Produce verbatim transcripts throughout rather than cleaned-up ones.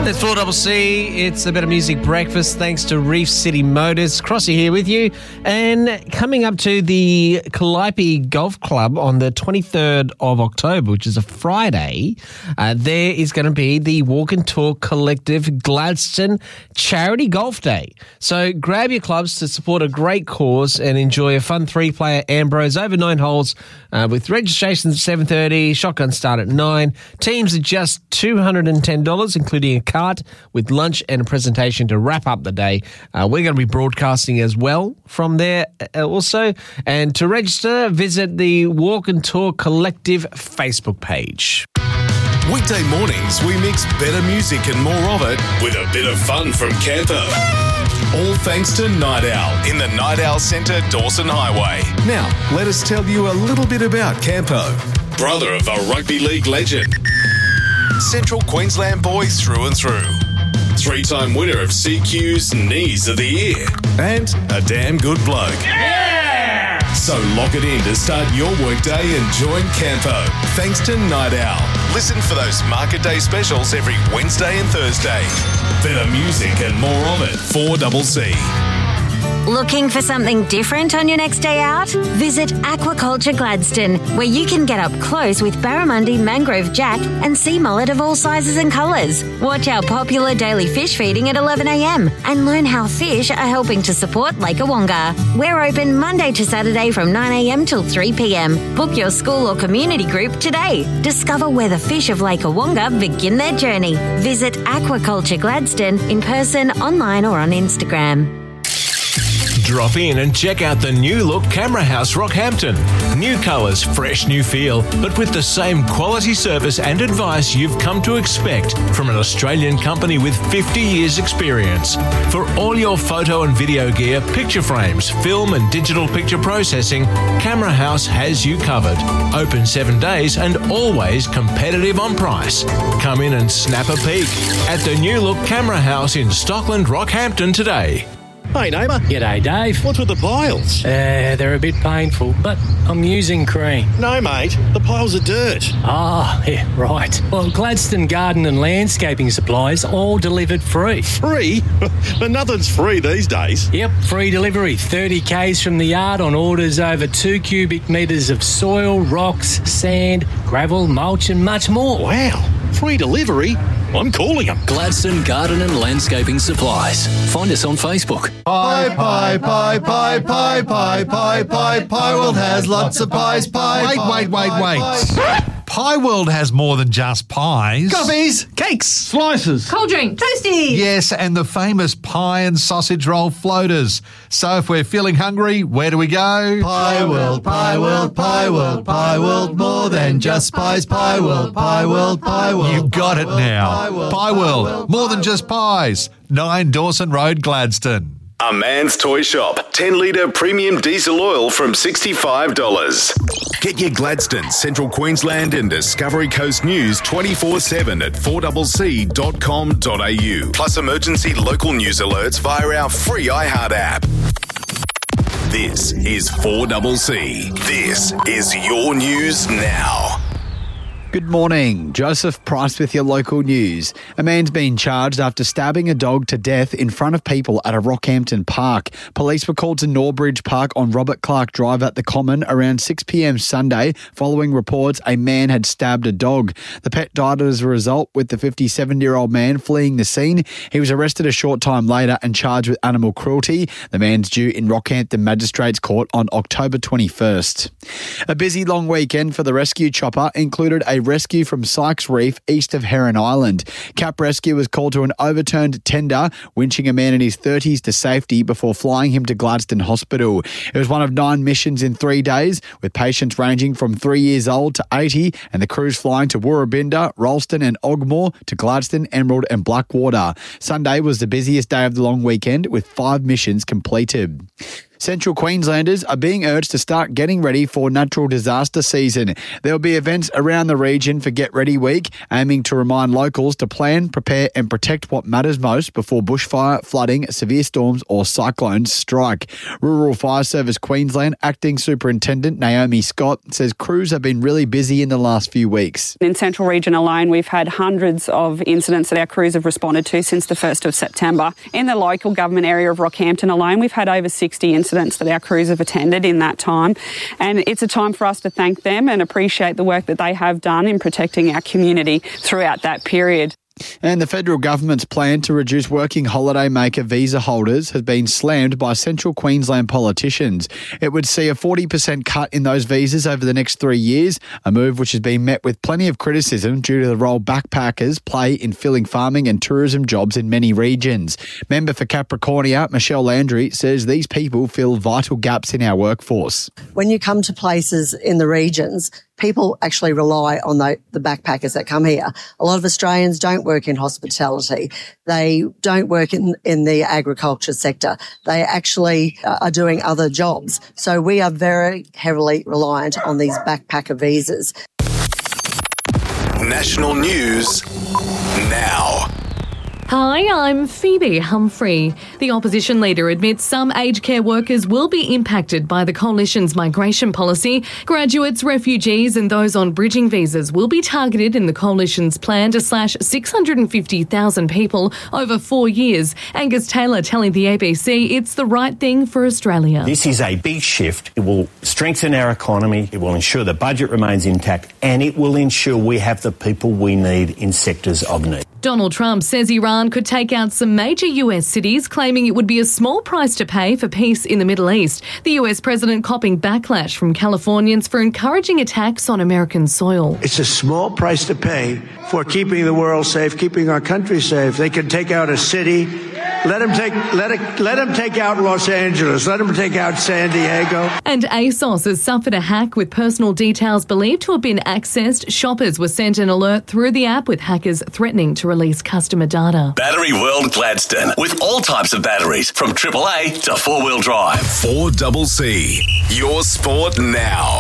It's four C C. It's a bit of music breakfast thanks to Reef City Motors. Crossy here with you. And coming up to the Calliope Golf Club on the twenty-third of October, which is a Friday, uh, there is going to be the Walk and Talk Collective Gladstone Charity Golf Day. So grab your clubs to support a great cause and enjoy a fun three-player Ambrose over nine holes uh, with registrations at seven thirty, shotgun start at nine. Teams are just two hundred ten dollars, including a cart with lunch and a presentation to wrap up the day. Uh, we're going to be broadcasting as well from there uh, also. And to register, visit the Walk and Talk Collective Facebook page. Weekday mornings, we mix better music and more of it with a bit of fun from Campo. All thanks to Night Owl in the Night Owl Centre, Dawson Highway. Now, let us tell you a little bit about Campo. Brother of a rugby league legend. Central Queensland boy through and through. Three-time winner of C Q's Knees of the Year. And a damn good bloke. Yeah! So lock it in to start your workday and join Campo. Thanks to Night Owl. Listen for those Market Day specials every Wednesday and Thursday. Better music and more of it. four C C. Looking for something different on your next day out? Visit Aquaculture Gladstone, where you can get up close with barramundi, mangrove jack and sea mullet of all sizes and colours. Watch our popular daily fish feeding at eleven a m and learn how fish are helping to support Lake Awonga. We're open Monday to Saturday from nine a m till three p m. Book your school or community group today. Discover where the fish of Lake Awonga begin their journey. Visit Aquaculture Gladstone in person, online or on Instagram. Drop in and check out the new look Camera House Rockhampton. New colours, fresh new feel, but with the same quality service and advice you've come to expect from an Australian company with fifty years experience. For all your photo and video gear, picture frames, film and digital picture processing, Camera House has you covered. Open seven days and always competitive on price. Come in and snap a peek at the new look Camera House in Stockland, Rockhampton today. Hey, neighbour. G'day, Dave. What's with the piles? Uh, they're a bit painful, but I'm using cream. No, mate. The piles are dirt. Ah, yeah, right. Well, Gladstone Garden and Landscaping Supplies all delivered free. Free? But nothing's free these days. Yep, free delivery. thirty kays from the yard on orders over two cubic metres of soil, rocks, sand, gravel, mulch and much more. Wow. Free delivery? I'm calling them. Gladstone Garden and Landscaping Supplies. Find us on Facebook. Pie, pie, pie, pie, pie, pie, pie, pie, Pie World has lots of pies, pie, Wait, pie, wait, wait, pie, wait. pie. Pie World has more than just pies. Coffees, cakes, slices. Cold drink, toasty. Yes, and the famous pie and sausage roll floaters. So if we're feeling hungry, where do we go? Pie World, Pie World, Pie World, Pie World, more than just pies, Pie World, Pie World, Pie World. You've got it now. Pie World, Pie World, more than just pies. nine Dawson Road, Gladstone. A Man's Toy Shop. ten litre premium diesel oil from sixty-five dollars. Get your Gladstone, Central Queensland and Discovery Coast news twenty-four seven at four C C dot com dot a u. Plus emergency local news alerts via our free iHeart app. This is four C C. This is your news now. Good morning. Joseph Price with your local news. A man's been charged after stabbing a dog to death in front of people at a Rockhampton park. Police were called to Norbridge Park on Robert Clark Drive at the Common around six p m Sunday following reports a man had stabbed a dog. The pet died as a result, with the fifty-seven-year-old man fleeing the scene. He was arrested a short time later and charged with animal cruelty. The man's due in Rockhampton Magistrates Court on October twenty-first. A busy long weekend for the rescue chopper included a rescue from Sykes Reef east of Heron Island. Cap Rescue was called to an overturned tender, winching a man in his thirties to safety before flying him to Gladstone Hospital. It was one of nine missions in three days, with patients ranging from three years old to eighty, and the crews flying to Woorabinda, Ralston and Ogmore, to Gladstone, Emerald and Blackwater. Sunday was the busiest day of the long weekend, with five missions completed. Central Queenslanders are being urged to start getting ready for natural disaster season. There will be events around the region for Get Ready Week, aiming to remind locals to plan, prepare and protect what matters most before bushfire, flooding, severe storms or cyclones strike. Rural Fire Service Queensland Acting Superintendent Naomi Scott says crews have been really busy in the last few weeks. In Central Region alone, we've had hundreds of incidents that our crews have responded to since the first of September. In the local government area of Rockhampton alone, we've had over sixty incidents that our crews have attended in that time. And it's a time for us to thank them and appreciate the work that they have done in protecting our community throughout that period. And the federal government's plan to reduce working holiday maker visa holders has been slammed by Central Queensland politicians. It would see a forty percent cut in those visas over the next three years, a move which has been met with plenty of criticism due to the role backpackers play in filling farming and tourism jobs in many regions. Member for Capricornia, Michelle Landry, says these people fill vital gaps in our workforce. When you come to places in the regions, people actually rely on the, the backpackers that come here. A lot of Australians don't work in hospitality. They don't work in, in the agriculture sector. They actually are doing other jobs. So we are very heavily reliant on these backpacker visas. National news now. Hi, I'm Phoebe Humphrey. The opposition leader admits some aged care workers will be impacted by the coalition's migration policy. Graduates, refugees and those on bridging visas will be targeted in the coalition's plan to slash six hundred fifty thousand people over four years. Angus Taylor telling the A B C it's the right thing for Australia. This is a big shift. It will strengthen our economy, it will ensure the budget remains intact and it will ensure we have the people we need in sectors of need. Donald Trump says Iran could take out some major U S cities, claiming it would be a small price to pay for peace in the Middle East. The U S president copping backlash from Californians for encouraging attacks on American soil. It's a small price to pay for keeping the world safe, keeping our country safe. They can take out a city. Let them take let it, let them take out Los Angeles. Let them take out San Diego. And ASOS has suffered a hack with personal details believed to have been accessed. Shoppers were sent an alert through the app with hackers threatening to release customer data. Battery World Gladstone, with all types of batteries, from triple A to four-wheel drive. four C C, your sport now.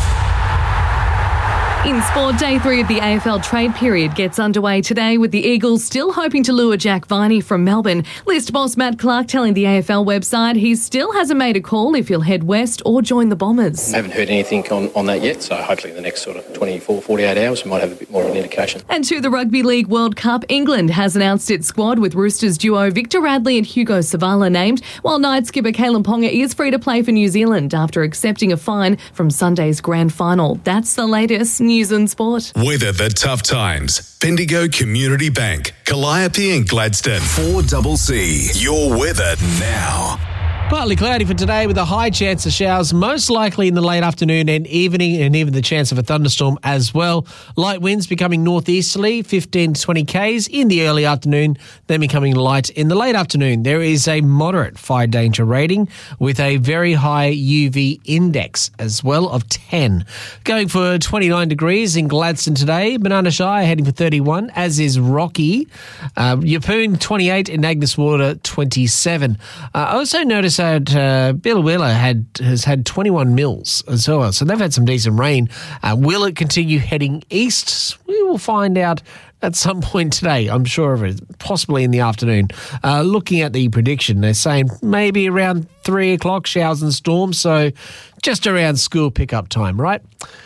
In sport, day three of the A F L trade period gets underway today with the Eagles still hoping to lure Jack Viney from Melbourne. List boss Matt Clark telling the A F L website he still hasn't made a call if he'll head west or join the Bombers. I haven't heard anything on, on that yet, so hopefully in the next sort of twenty-four, forty-eight hours we might have a bit more of an indication. And to the Rugby League World Cup, England has announced its squad with Roosters duo Victor Radley and Hugo Savala named, while Knights skipper Kalen Ponga is free to play for New Zealand after accepting a fine from Sunday's grand final. That's the latest news and sport. Weather the tough times. Bendigo Community Bank, Calliope and Gladstone. four C C, your weather now. Partly cloudy for today with a high chance of showers, most likely in the late afternoon and evening, and even the chance of a thunderstorm as well. Light winds becoming northeasterly, fifteen to twenty kays in the early afternoon, then becoming light in the late afternoon. There is a moderate fire danger rating with a very high U V index as well of ten. Going for twenty-nine degrees in Gladstone today. Banana Shire heading for thirty-one, as is Rocky. Uh, Yeppoon twenty-eight and Agnes Water twenty-seven. Uh, I also noticed that uh, Billawilla had has had twenty-one mils as well, so they've had some decent rain. Uh, will it continue heading east? We will find out at some point today, I'm sure of it, possibly in the afternoon. Uh, looking at the prediction, they're saying maybe around three o'clock, showers and storms, so just around school pickup time, right?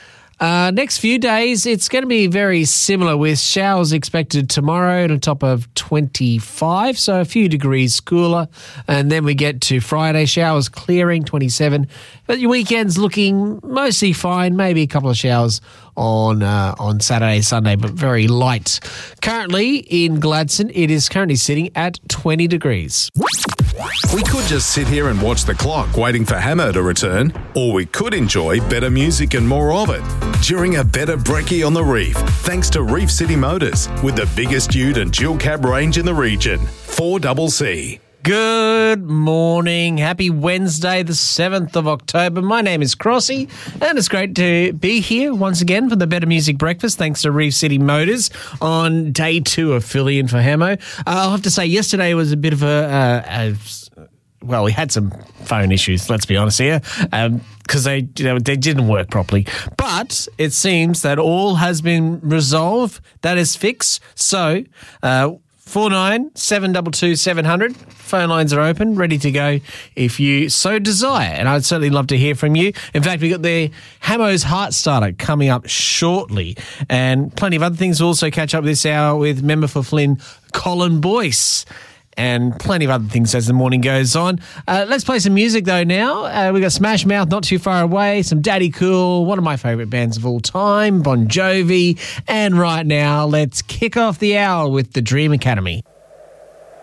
Uh, next few days, it's going to be very similar with showers expected tomorrow at a top of twenty-five, so a few degrees cooler. And then we get to Friday, showers clearing, twenty-seven. But your weekend's looking mostly fine, maybe a couple of showers on uh, on Saturday, Sunday, but very light. Currently in Gladstone, it is currently sitting at twenty degrees. We could just sit here and watch the clock waiting for Hammer to return, or we could enjoy better music and more of it during a better brekkie on the Reef, thanks to Reef City Motors, with the biggest ute and dual cab range in the region. four C C. Good morning. Happy Wednesday, the seventh of October. My name is Crossy, and it's great to be here once again for the Better Music Breakfast, thanks to Reef City Motors on day two of filling in for Hamo. Uh, I'll have to say, yesterday was a bit of a... Uh, a well, we had some phone issues, let's be honest here, because um, they, you know, they didn't work properly. But it seems that all has been resolved. That is fixed. So, uh, four nine seven two two seven zero zero. Phone lines are open, ready to go if you so desire. And I'd certainly love to hear from you. In fact, we've got the Hammo's Heart Starter coming up shortly. And plenty of other things. We'll also catch up this hour with member for Flynn, Colin Boyce. And plenty of other things as the morning goes on. Uh, let's play some music, though, now. Uh, we've got Smash Mouth, Not Too Far Away, some Daddy Cool, one of my favourite bands of all time, Bon Jovi. And right now, let's kick off the hour with the Dream Academy.